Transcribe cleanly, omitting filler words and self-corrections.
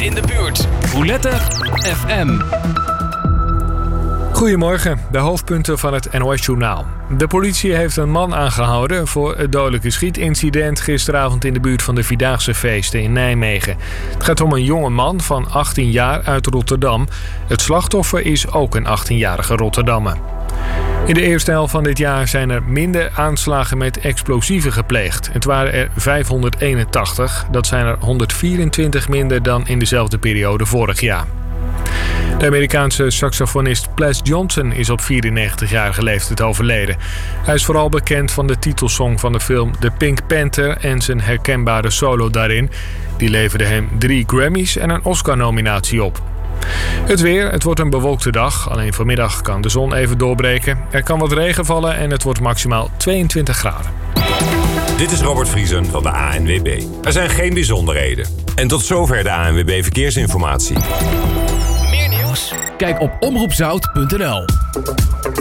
in de buurt. Roulette FM. Goedemorgen, de hoofdpunten van het NOS-journaal. De politie heeft een man aangehouden voor het dodelijke schietincident gisteravond in de buurt van de Vierdaagse feesten in Nijmegen. Het gaat om een jonge man van 18 jaar uit Rotterdam. Het slachtoffer is ook een 18-jarige Rotterdammer. In de eerste helft van dit jaar zijn er minder aanslagen met explosieven gepleegd. Het waren er 581, dat zijn er 124 minder dan in dezelfde periode vorig jaar. De Amerikaanse saxofonist Ples Johnson is op 94-jarige leeftijd overleden. Hij is vooral bekend van de titelsong van de film The Pink Panther en zijn herkenbare solo daarin. Die leverde hem 3 Grammys en een Oscar-nominatie op. Het weer, het wordt een bewolkte dag. Alleen vanmiddag kan de zon even doorbreken. Er kan wat regen vallen en het wordt maximaal 22 graden. Dit is Robert Vriesen van de ANWB. Er zijn geen bijzonderheden. En tot zover de ANWB Verkeersinformatie. Meer nieuws? Kijk op omroepzout.nl.